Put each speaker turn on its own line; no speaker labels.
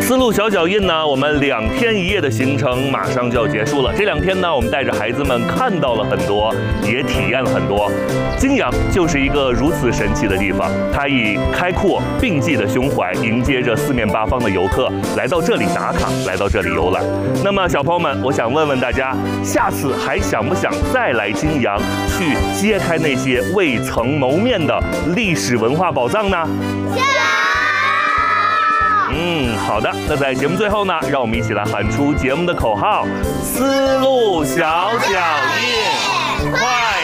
丝路小脚印呢，我们2天1夜的行程马上就要结束了。这2天呢，我们带着孩子们看到了很多，也体验了很多。金阳就是一个如此神奇的地方，它以开阔并济的胸怀迎接着4面8方的游客来到这里打卡，来到这里游览。那么小朋友们，我想问问大家，下次还想不想再来金阳去揭开那些未曾谋面的历史文化宝藏呢？好的，那在节目最后呢，让我们一起来喊出节目的口号：丝路小脚印，快